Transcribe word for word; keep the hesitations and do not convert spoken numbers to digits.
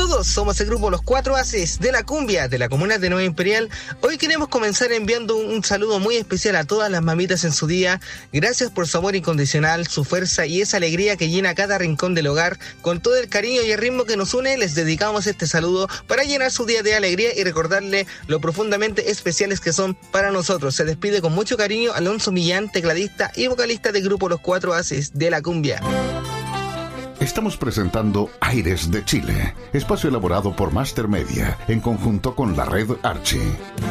todos, somos el grupo Los Cuatro Haces de la Cumbia de la comuna de Nueva Imperial. Hoy queremos comenzar enviando un, un saludo muy especial a todas las mamitas en su día. Gracias por su amor incondicional, su fuerza y esa alegría que llena cada rincón del hogar. Con todo el cariño y el ritmo que nos une, les dedicamos este saludo para llenar su día de alegría y recordarle lo profundamente especiales que son para nosotros. Se despide con mucho cariño Alonso Millán, tecladista y vocalista del grupo Los Cuatro Haces de la Cumbia. Estamos presentando Aires de Chile, espacio elaborado por Master Media en conjunto con la red Archie.